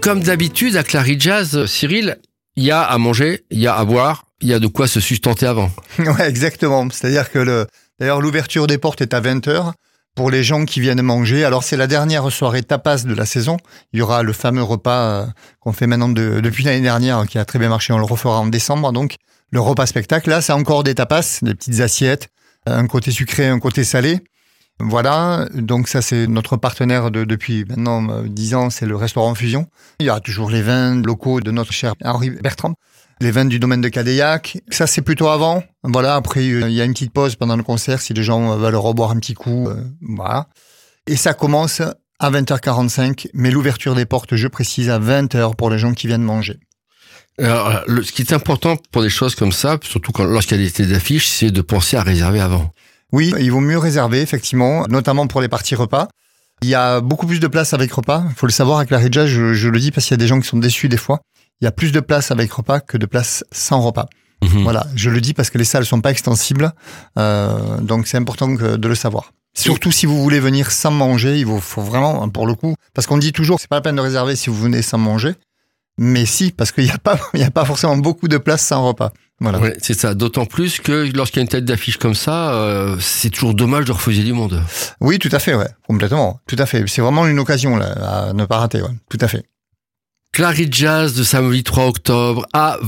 Comme d'habitude, à Clary Jazz, Cyril, il y a à manger, il y a à boire, il y a de quoi se sustenter avant. Ouais, exactement. C'est-à-dire que d'ailleurs, l'ouverture des portes est à 20h pour les gens qui viennent manger. Alors, c'est la dernière soirée tapas de la saison. Il y aura le fameux repas qu'on fait maintenant depuis l'année dernière, qui a très bien marché. On le refera en décembre, donc le repas spectacle. Là, c'est encore des tapas, des petites assiettes, un côté sucré, un côté salé. Voilà, donc ça c'est notre partenaire depuis maintenant 10 ans, c'est le restaurant Fusion. Il y a toujours les vins locaux de notre cher Henri Bertrand, les vins du domaine de Cadéac. Ça c'est plutôt avant. Voilà, après il y a une petite pause pendant le concert si les gens veulent reboire un petit coup. Voilà. Et ça commence à 20h45, mais l'ouverture des portes, je précise, à 20h pour les gens qui viennent manger. Alors, ce qui est important pour des choses comme ça, surtout lorsqu'il y a des têtes d'affiche, c'est de penser à réserver avant. Oui, il vaut mieux réserver, effectivement, notamment pour les parties repas. Il y a beaucoup plus de place avec repas. Il faut le savoir, avec Clary Jazz, je le dis parce qu'il y a des gens qui sont déçus des fois. Il y a plus de place avec repas que de place sans repas. Mmh. Voilà, je le dis parce que les salles sont pas extensibles. Donc c'est important de le savoir. Surtout si vous voulez venir sans manger, faut vraiment, pour le coup, parce qu'on dit toujours, c'est pas la peine de réserver si vous venez sans manger. Mais si, parce qu'il y a pas forcément beaucoup de place sans repas. Voilà. Ouais, c'est ça. D'autant plus que lorsqu'il y a une tête d'affiche comme ça, c'est toujours dommage de refuser du monde. Oui, tout à fait, ouais. Complètement. Tout à fait. C'est vraiment une occasion, là, à ne pas rater, ouais. Tout à fait. Clary Jazz de samedi 3 octobre à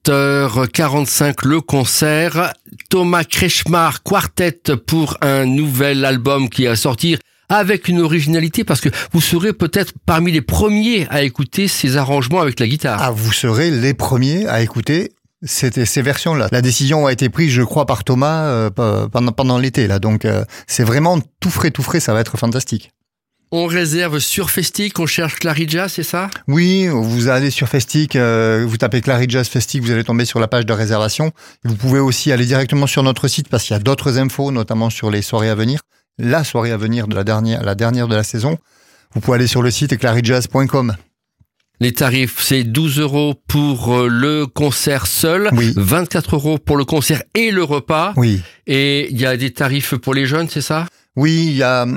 20h45 le concert. Thomas Kretschmar Quartet pour un nouvel album qui va sortir avec une originalité, parce que vous serez peut-être parmi les premiers à écouter ces arrangements avec la guitare. Ah, vous serez les premiers à écouter ces versions-là. La décision a été prise, je crois, par Thomas pendant l'été, là. Donc, c'est vraiment tout frais, ça va être fantastique. On réserve sur Festic, on cherche Clary Jazz, c'est ça? Oui, vous allez sur Festic, vous tapez Clary Jazz Festic, vous allez tomber sur la page de réservation. Vous pouvez aussi aller directement sur notre site, parce qu'il y a d'autres infos, notamment sur les soirées à venir. La soirée à venir de la dernière de la saison. Vous pouvez aller sur le site claryjazz.com. Les tarifs, c'est 12 € pour le concert seul, oui. 24 € pour le concert et le repas. Oui. Et il y a des tarifs pour les jeunes, c'est ça? Oui,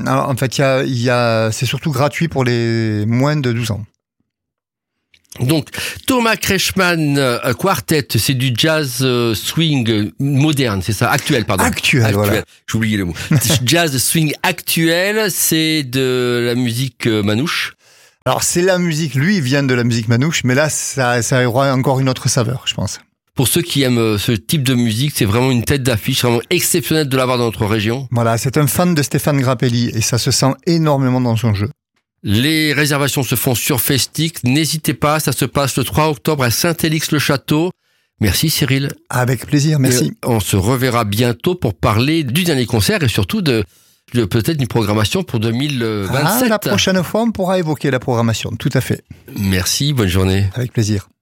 c'est surtout gratuit pour les moins de 12 ans. Donc, Thomas Kretschmar Quartet, c'est du jazz swing moderne, c'est ça? Actuel, pardon. Actuel. Voilà. J'oubliais le mot. Jazz swing actuel, c'est de la musique manouche. Alors, c'est la musique, lui, il vient de la musique manouche, mais là, ça aura encore une autre saveur, je pense. Pour ceux qui aiment ce type de musique, c'est vraiment une tête d'affiche, vraiment exceptionnelle de l'avoir dans notre région. Voilà, c'est un fan de Stéphane Grappelli, et ça se sent énormément dans son jeu. Les réservations se font sur Festic. N'hésitez pas, ça se passe le 3 octobre à Saint-Élix-le-Château. Merci Cyril. Avec plaisir, merci. Et on se reverra bientôt pour parler du dernier concert et surtout de peut-être une programmation pour 2027. La prochaine fois, on pourra évoquer la programmation, tout à fait. Merci, bonne journée. Avec plaisir.